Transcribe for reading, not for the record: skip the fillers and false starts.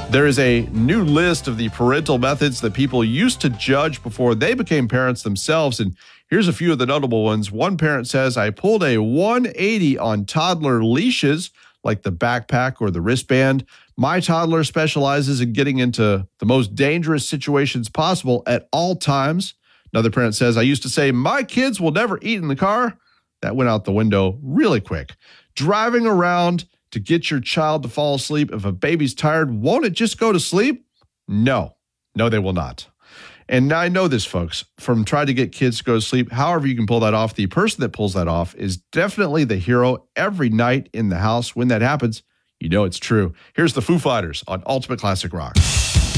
There is a new list of the parental methods that people used to judge before they became parents themselves. And here's a few of the notable ones. One parent says, I pulled a 180 on toddler leashes, like the backpack or the wristband. My toddler specializes in getting into the most dangerous situations possible at all times. Another parent says, I used to say, my kids will never eat in the car. That went out the window really quick. Driving around to get your child to fall asleep. If a baby's tired, won't it just go to sleep? No, they will not. And I know this, folks, from trying to get kids to go to sleep, however you can pull that off, the person that pulls that off is definitely the hero every night in the house. When that happens, you know it's true. Here's the Foo Fighters on Ultimate Classic Rock.